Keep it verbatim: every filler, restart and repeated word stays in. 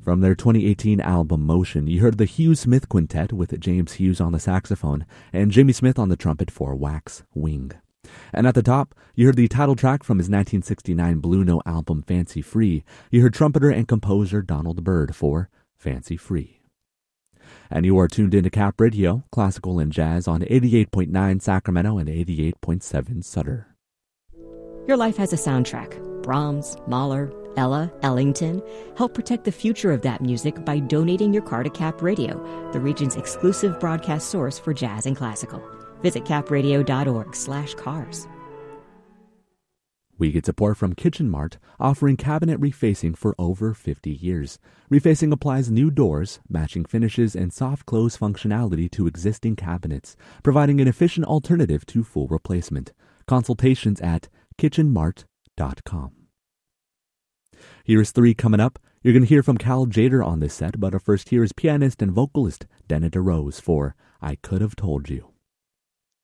From their twenty eighteen album Motion, you heard the Hugh Smith Quintet with James Hughes on the saxophone and Jimmy Smith on the trumpet for Wax Wing. And at the top, you heard the title track from his nineteen sixty-nine Blue Note album Fancy Free. You heard trumpeter and composer Donald Byrd for Fancy Free. And you are tuned into Cap Radio, classical and jazz on eighty-eight point nine Sacramento and eighty-eight point seven Sutter. Your life has a soundtrack. Brahms, Mahler, Ella, Ellington. Help protect the future of that music by donating your car to Cap Radio, the region's exclusive broadcast source for jazz and classical. Visit capradio.org slash cars. We get support from Kitchen Mart, offering cabinet refacing for over fifty years. Refacing applies new doors, matching finishes, and soft close functionality to existing cabinets, providing an efficient alternative to full replacement. Consultations at kitchen mart dot com. Here's three coming up. You're going to hear from Cal Jader on this set, but our first here is pianist and vocalist Dana DeRose for I Could Have Told You.